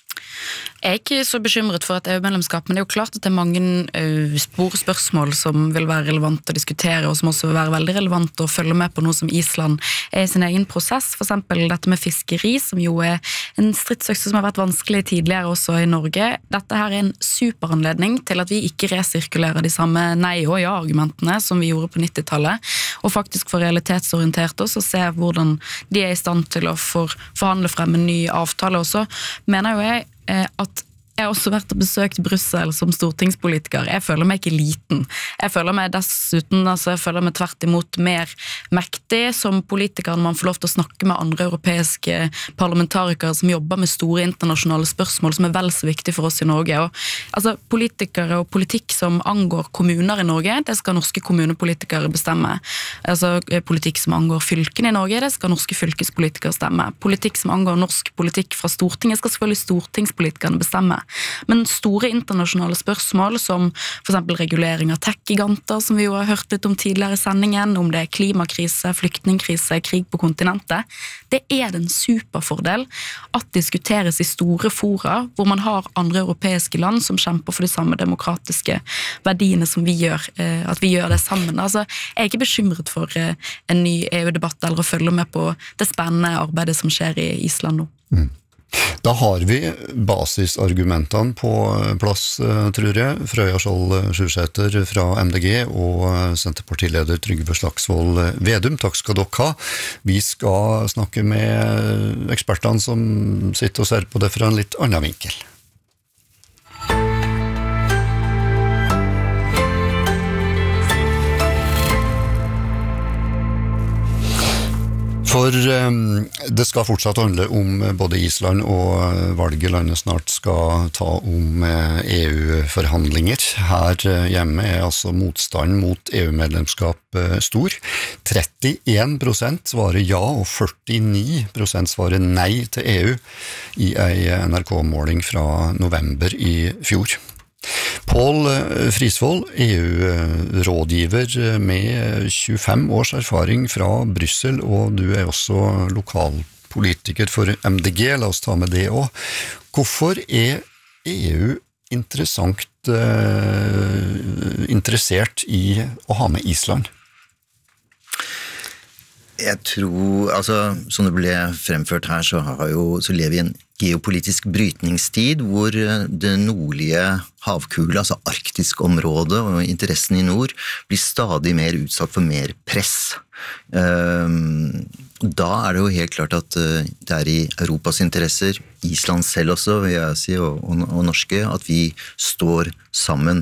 Jeg er ikke så bekymret for et E U-medlemskap, men det er jo klart at det er mange uh, sporspørsmål som vil være relevant å diskutere, og som også vil være veldig relevant å følge med på noe som Island er i sin egen prosess, for eksempel dette med fiskeri, som jo er en stridsøkse som har vært vanskelig tidligere også i Norge. Dette her er en superanledning til at vi ikke resirkulerer de samme nei- og ja-argumentene som vi gjorde på nittitallet, og faktisk får realitetsorientert oss og se hvordan de er i stand til å for, forhandle frem en ny avtale også, mener jo jeg at jeg har også vært og besøkt Brussel som stortingspolitiker. Jeg føler meg ikke liten. Jeg føler meg dessuten, altså jeg føler meg tvert imot mer mektig som politiker når man får lov til å snakke med andre europeiske parlamentarikere som jobber med store internasjonale spørsmål som er vel så viktige for oss i Norge. Og, altså, politikere og politikk som angår kommuner i Norge, det skal norske kommunepolitikere bestemme. Altså, politikk som angår fylkene i Norge, det skal norske fylkespolitikere stemme. Politikk som angår norsk politikk fra Stortinget, skal selvfølgelig stortingspolitikerne bestemme. Men store internasjonale spørsmål som for eksempel regulering av tech-giganter, som vi jo har hørt litt om tidligere i sendingen, om det er klimakrise, flyktningkrise, krig på kontinentet, det er en superfordel at diskuteres i store fora, hvor man har andre europeiske land som kjemper for de samme demokratiske verdiene som vi gjør, at vi gjør det sammen. Altså, jeg er ikke bekymret for en ny E U-debatt eller å følge med på det spennende arbeidet som skjer i Island nå. Mm. Da har vi basisargumentene på plass, tror jeg. Frøya Skjold Sjursæter fra M D G og Senterpartileder Trygve Slagsvold Vedum. Takk skal dere ha. Vi skal snakke med ekspertene som sitter og ser på det fra en litt annen vinkel. For um, det skal fortsatt handle om både Island og valget landet snart skal ta om E U-forhandlinger. Her hjemme er altså motstanden mot E U-medlemskap stor. trettien prosent svarer ja, og førtini prosent svarer nei til E U i en N R K-måling fra november i fjor. Pål Frisvold, E U-rådgiver med tjuefem års erfaring fra Bryssel, og du er også lokalpolitiker for M D G, la oss ta med det også. Hvorfor er E U interessant, uh, interessert i å ha med Island? Jeg tror, altså, som det ble fremført her, så, har jo, så lever vi i en geopolitisk brytningstid, hvor det nordlige havkule, altså arktisk område og interessen i nord, blir stadig mer utsatt for mer press. Da er det jo helt klart at det er i Europas interesser, Island selv også, vil jeg si, og, og, og norske, at vi står sammen.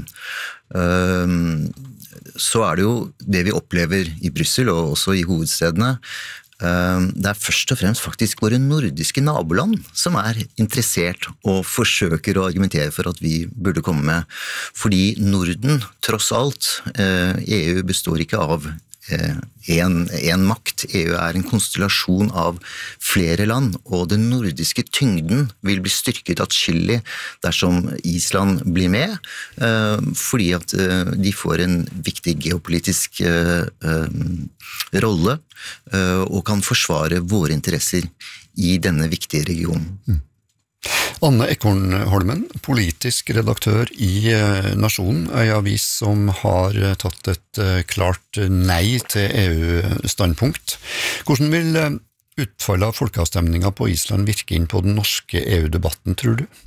Så er det jo det vi opplever i Bryssel og også i hovedstedene. Det er først og fremst faktisk våre nordiske naboland som er interessert og forsøker å argumentere for at vi burde komme med. Fordi Norden, tross alt, E U består ikke av en, en makt. E U er en konstellasjon av flere land, og den nordiske tyngden vil bli styrket atskillig dersom Island blir med, fordi at de får en viktig geopolitisk rolle og kan forsvare våre interesser i denne viktige regionen. Mm. Anne Ekornholmen, politisk redaktør i Nasjonen, en avis som har tatt et klart nei til E U-standpunkt. Hvordan vil utfallet av folkeavstemningen på Island virke inn på den norske E U-debatten, tror du?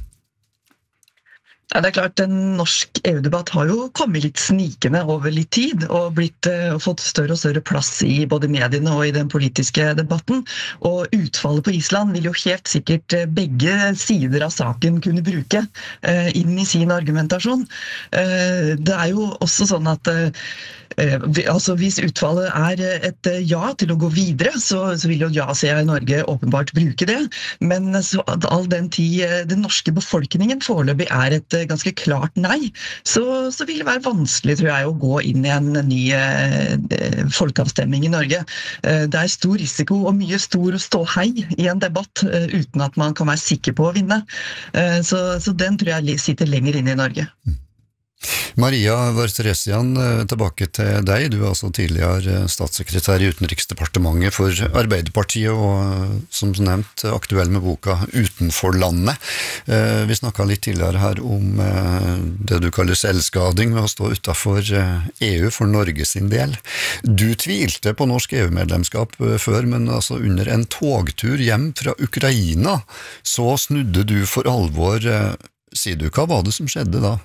Ja, det er klart, en norsk E U-debatt har jo kommet litt snikende over litt tid, og blitt, uh, fått større og større plass i både mediene og i den politiske debatten. Og utfallet på Island vil jo helt sikkert uh, begge sider av saken kunne bruke uh, inn i sin argumentasjon. Uh, det er jo også sånn at uh, uh, vi, altså hvis utfallet er et uh, ja til å gå videre, så, så vil jo ja-sida i Norge åpenbart bruke det. Men så, all den tid uh, den norske befolkningen foreløpig er et ganske klart nei, så, så vil det være vanskelig, tror jeg, å gå inn i en ny eh, folkeavstemning i Norge. Eh, det er stor risiko og mye stor ståhei i en debatt eh, uten at man kan være sikker på å vinne. Eh, så, så den tror jeg sitter lenger inne i Norge. Maria Varteresian, tilbake til deg. Du er altså tidligere statssekretær i Utenriksdepartementet for Arbeiderpartiet og som nevnt aktuell med boka Utenfor landet. Vi snakket litt tidligere her om det du kaller selvskading med å stå utenfor E U for Norge sin del. Du tvilte på norsk E U-medlemskap før, men altså under en togtur hjem fra Ukraina så snudde du for alvor. Sier du, hva var det som skjedde da?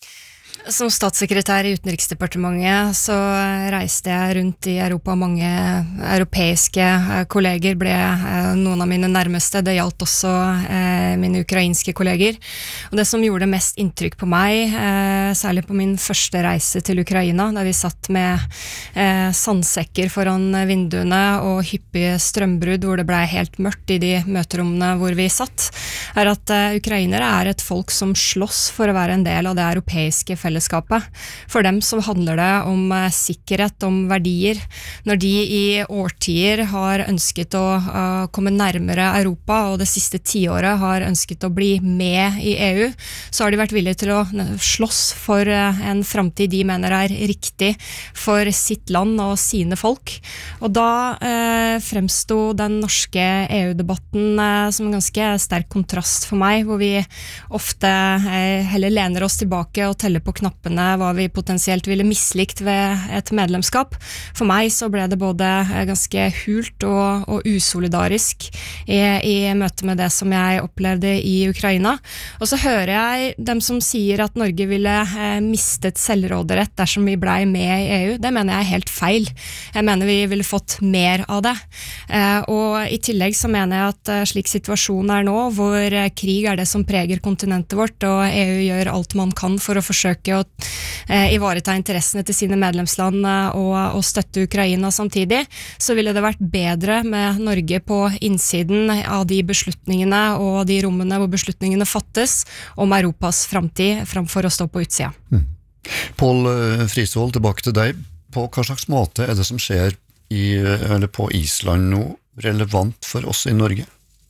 Som statssekretær i Utenriksdepartementet så reiste jeg rundt i Europa. Mange europeiske kolleger ble noen av mine nærmeste. Det gjaldt også eh, mine ukrainske kolleger. Og det som gjorde mest inntrykk på meg, eh, særlig på min første reise til Ukraina, da vi satt med eh, sandsekker foran vinduene og hyppige strømbrudd hvor det ble helt mørkt i de møterommene hvor vi satt, er at eh, ukrainere er et folk som slåss for å være en del av det europeiske fellesskapet. For dem så handler det om sikkerhet, om verdier. Når de i årtier har ønsket å uh, komme nærmere Europa, og det siste tiåret har ønsket å bli med i E U, så har de vært villige til å slåss for uh, en fremtid de mener er riktig for sitt land og sine folk. Og da uh, fremsto den norske E U-debatten uh, som en ganske sterk kontrast for meg, hvor vi ofte uh, heller lener oss tilbake og teller på knappene hva vi potensielt ville mislikt ved et medlemskap. For meg så ble det både ganske hult og, og usolidarisk i, i møte med det som jeg opplevde i Ukraina. Og så hører jeg dem som sier at Norge ville eh, mistet selvråderett dersom vi blei med i E U. Det mener jeg er helt feil. Jeg mener vi ville fått mer av det. Eh, og i tillegg så mener jeg at eh, slik situasjonen er nå, hvor eh, krig er det som preger kontinentet vårt, og E U gjør alt man kan for å forsøke å eh, ivareta interessene til sine medlemsland eh, og, og støtte Ukraina samtidig, så ville det vært bedre med Norge på innsiden av de beslutningene og de rommene hvor beslutningene fattes om Europas fremtid, framfor å stå på utsida. Mm. Pål Frisvold, tilbake til deg. På hva slags måte er det som skjer i, eller på Island nå relevant for oss i Norge?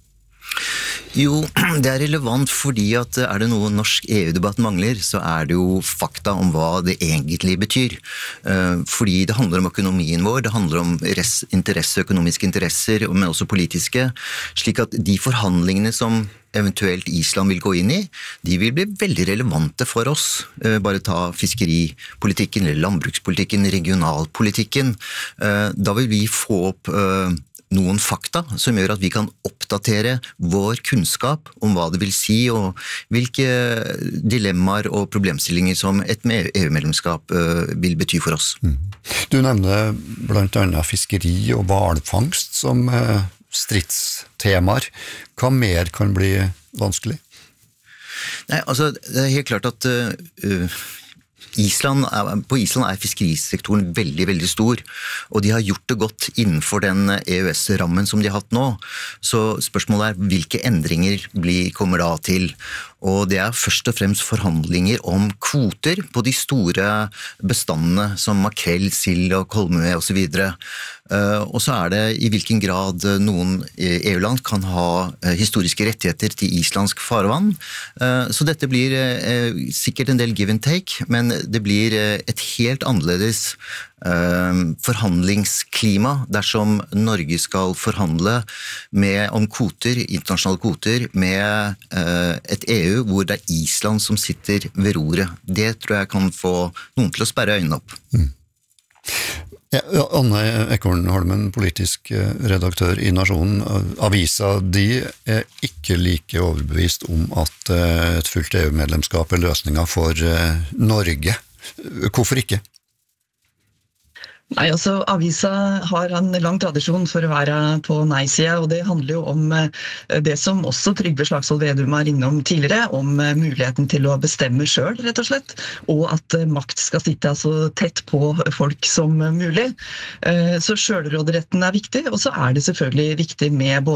Jo, det er relevant fordi at er det noe norsk E U-debatt mangler, så er det jo fakta om hva det egentlig betyr. Fordi det handler om økonomien vår, det handler om interesse, økonomiske interesser, men også politiske, slik at de forhandlingene som eventuelt Island vil gå inn i, de vil bli veldig relevante for oss. Bare ta fiskeripolitikken, eller landbrukspolitikken, regionalpolitikken. Da vil vi få opp noen fakta som gjør at vi kan oppdatere vår kunnskap om hva det vil si og hvilke dilemmaer og problemstillinger som et E U-medlemskap vil bety for oss. Mm. Du nevner blant annet fiskeri og hvalfangst som stridstemaer. Hva mer kan bli vanskelig? Nei, altså det er helt klart at uh, Island er, på Island er fiskerisektoren veldig, veldig stor, og de har gjort det godt innenfor den E U S-rammen som de har hatt nå. Så spørsmålet er hvilke endringer blir, kommer da til. og det er først og fremst forhandlinger om kvoter på de store bestandene som makrell, sild og kolme og så videre. Og så er det i hvilken grad noen E U-land kan ha historiske rettigheter til islandsk farvann. Så dette blir sikkert en del give and take, men det blir et helt annerledes forhandlingsklima dersom Norge skal forhandle med, om kvoter, internasjonale kvoter, med et E U hvor det er Island som sitter ved roret. Det tror jeg kan få noen til å sperre øynene opp. Mm. Ja, Anne Ekornholmen, politisk redaktør i Nasjonen. Avisa de er ikke like overbevist om at et fullt E U-medlemskap er løsningen for Norge. Hvorfor ikke? Nei, altså Avisa har en lang tradisjon for å være på nei-sida, og det handler jo om det som også Trygve Slagsvold Vedum var innom tidligere, om muligheten til å bestemme selv, rett og slett, og at makt skal sitte så tett på folk som mulig. Så selvråderetten er viktig, og så er det selvfølgelig viktig med både